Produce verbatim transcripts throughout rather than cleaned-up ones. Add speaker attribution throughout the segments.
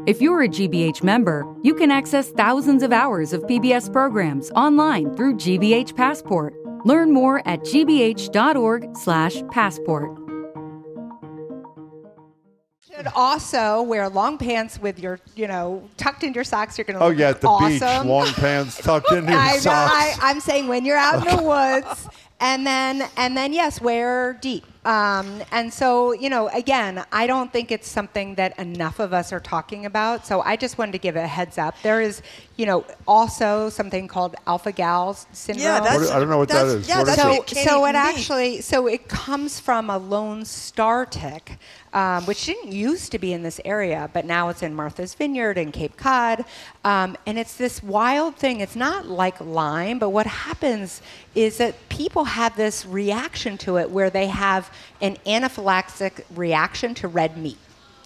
Speaker 1: If you're a G B H member, you can access thousands of hours of P B S programs online through G B H Passport. Learn more at g b h dot org slash passport.
Speaker 2: You should also wear long pants with your, you know, tucked into your socks. You're going to
Speaker 3: Oh,
Speaker 2: look
Speaker 3: yeah, at the
Speaker 2: awesome.
Speaker 3: beach, long pants tucked into your
Speaker 2: I,
Speaker 3: socks.
Speaker 2: I, I'm saying when you're out in the woods, and then, and then yes, wear deep. Um, and so, you know, again, I don't think it's something that enough of us are talking about. So I just wanted to give a heads up. There is, you know, also something called alpha-gal syndrome.
Speaker 4: Yeah, that's,
Speaker 3: What- I don't know what that
Speaker 4: that's-
Speaker 3: is.
Speaker 4: Yeah,
Speaker 3: What is
Speaker 4: that's
Speaker 2: so,
Speaker 4: what it can't
Speaker 2: so it
Speaker 4: even be.
Speaker 2: actually, so it comes from a lone star tick, um, which didn't used to be in this area, but now it's in Martha's Vineyard and Cape Cod. Um, and it's this wild thing. It's not like Lyme, but what happens is that people have this reaction to it where they have an anaphylactic reaction to red meat.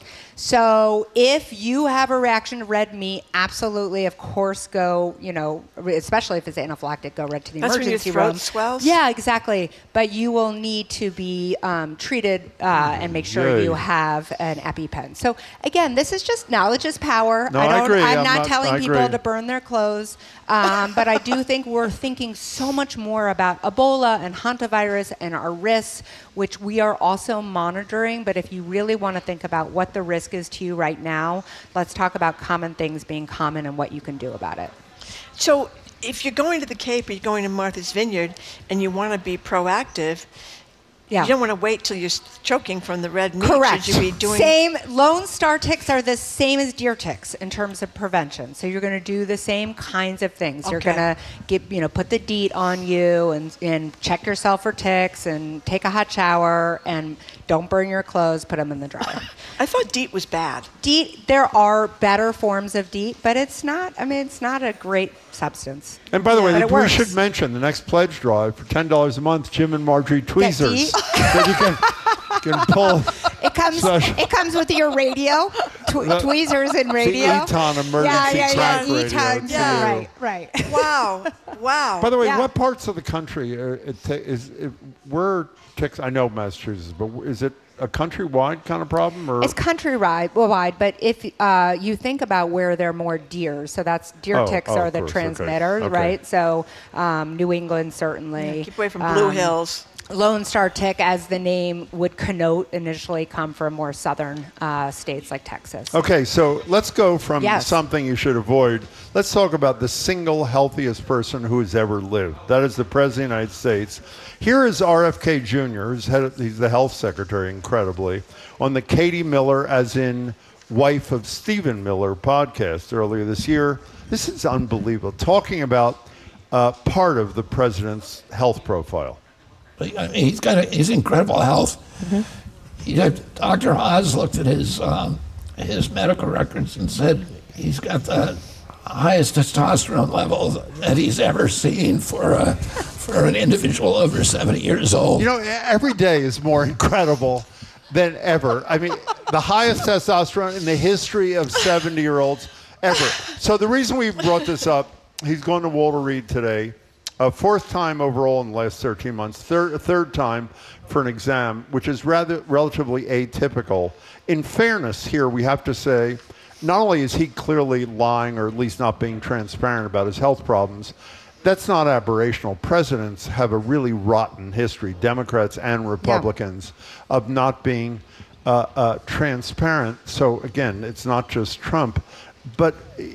Speaker 2: So if you have a reaction to red meat, absolutely, of course, go, you know, especially if it's anaphylactic, go right to the
Speaker 4: That's when your
Speaker 2: emergency
Speaker 4: throat
Speaker 2: room.
Speaker 4: swells?
Speaker 2: Yeah, exactly. But you will need to be um, treated uh, and make sure
Speaker 3: Yay.
Speaker 2: you have an EpiPen. So again, this is just knowledge is power.
Speaker 3: No,
Speaker 2: I
Speaker 3: I
Speaker 2: don't,
Speaker 3: agree.
Speaker 2: I'm,
Speaker 3: I'm
Speaker 2: not,
Speaker 3: not-
Speaker 2: telling
Speaker 3: I
Speaker 2: people
Speaker 3: agree.
Speaker 2: to burn their clothes, um, but I do think we're thinking so much more about Ebola and hantavirus and our risks, which we are also monitoring. But if you really want to think about what the risk is to you right now, let's talk about common things being common and what you can do about it.
Speaker 4: So if you're going to the Cape or you're going to Martha's Vineyard and you want to be proactive,
Speaker 2: Yeah.
Speaker 4: you don't want to wait till you're choking from the red meat.
Speaker 2: Correct.
Speaker 4: Should you be doing
Speaker 2: Same. Lone star ticks are the same as deer ticks in terms of prevention. So you're going to do the same kinds of things. You're
Speaker 4: Okay.
Speaker 2: going to get, you know, put the DEET on you and and check yourself for ticks and take a hot shower and don't burn your clothes. Put them in the dryer.
Speaker 4: I thought DEET was bad.
Speaker 2: DEET. There are better forms of DEET, but it's not. I mean, it's not a great substance.
Speaker 3: And by the way,
Speaker 2: But it
Speaker 3: we
Speaker 2: works.
Speaker 3: should mention the next pledge drive for ten dollars a month, Jim and Marjorie tweezers.
Speaker 2: DEET?
Speaker 3: that you can, can pull.
Speaker 2: It comes.
Speaker 3: Slash-
Speaker 2: It comes with your radio, tw- tweezers and radio.
Speaker 3: Eton emergency
Speaker 2: yeah, yeah, yeah.
Speaker 3: track radio,
Speaker 2: Eton.
Speaker 3: too.
Speaker 2: Yeah, right, right.
Speaker 4: Wow. Wow.
Speaker 3: By the way,
Speaker 2: Yeah.
Speaker 3: what parts of the country are, it ta- is it, where ticks? I know Massachusetts, but is it a countrywide kind of problem? Or
Speaker 2: It's countrywide, wide, but if uh, you think about where there are more deer, so that's deer
Speaker 3: Oh,
Speaker 2: ticks
Speaker 3: oh,
Speaker 2: are
Speaker 3: of
Speaker 2: the
Speaker 3: course, okay,
Speaker 2: transmitters,
Speaker 3: okay.
Speaker 2: right? So um, New England certainly.
Speaker 4: Yeah, keep away from Blue
Speaker 2: Um,
Speaker 4: Hills.
Speaker 2: Lone Star tick, as the name would connote, initially come from more southern uh, states like Texas.
Speaker 3: Okay, so let's go from
Speaker 2: Yes.
Speaker 3: something you should avoid. Let's talk about the single healthiest person who has ever lived. That is the President of the United States. Here is R F K Junior, who's, head of, he's the health secretary, incredibly, on the Katie Miller, as in wife of Stephen Miller podcast earlier this year. This is unbelievable. Talking about uh, part of the president's health profile.
Speaker 5: I mean, he's got a, he's incredible health.
Speaker 2: Mm-hmm.
Speaker 5: He, Doctor Oz looked at his um, his medical records and said he's got the highest testosterone level that he's ever seen for a, for an individual over seventy years old.
Speaker 3: You know, every day is more incredible than ever. I mean, the highest testosterone in the history of seventy-year-olds ever. So the reason we brought this up, he's going to Walter Reed today. A fourth time overall in the last thirteen months, third, third time for an exam, which is rather relatively atypical. In fairness here, we have to say, not only is he clearly lying or at least not being transparent about his health problems, that's not aberrational. Presidents have a really rotten history, Democrats and Republicans, yeah. of not being uh, uh, transparent. So again, it's not just Trump, but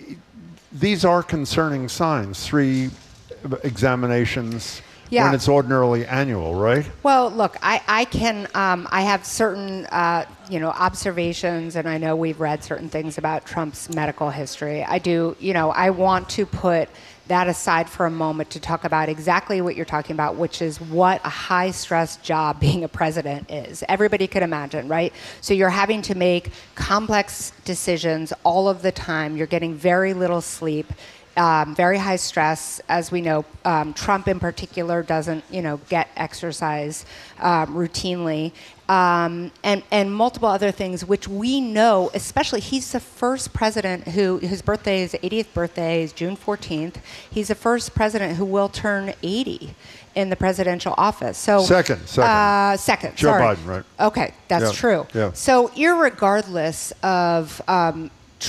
Speaker 3: these are concerning signs. Three examinations
Speaker 2: Yeah.
Speaker 3: when it's ordinarily annual, right?
Speaker 2: Well, look, I, I can, um, I have certain, uh, you know, observations, and I know we've read certain things about Trump's medical history. I do, you know, I want to put that aside for a moment to talk about exactly what you're talking about, which is what a high-stress job being a president is. Everybody could imagine, right? So you're having to make complex decisions all of the time. You're getting very little sleep. Um, very high stress, as we know. Um, Trump, in particular, doesn't, you know, get exercise um, routinely, um, and and multiple other things, which we know. Especially, he's the first president who his birthday is eightieth birthday is June fourteenth. He's the first president who will turn eighty in the presidential office. So
Speaker 3: second, second,
Speaker 2: uh, second.
Speaker 3: Joe
Speaker 2: sorry.
Speaker 3: Biden, right?
Speaker 2: Okay, that's
Speaker 3: Yeah,
Speaker 2: true.
Speaker 3: yeah.
Speaker 2: So, irregardless of um,